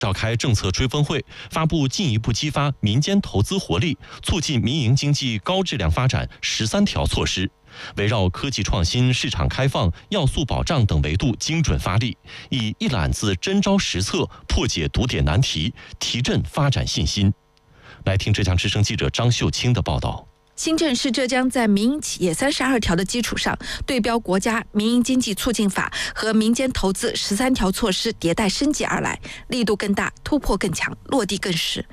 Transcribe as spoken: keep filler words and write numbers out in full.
召开政策追风会，发布进一步激发民间投资活力、促进民营经济高质量发展十三条措施，围绕科技创新、市场开放、要素保障等维度精准发力，以一揽子真招实策破解堵点难题，提振发展信心。来听浙江之声记者张秀清的报道。 新政是浙江在民营企业三十二条的基础上，对标国家民营经济促进法和民间投资十三条措施迭代升级而来，力度更大，突破更强，落地更实。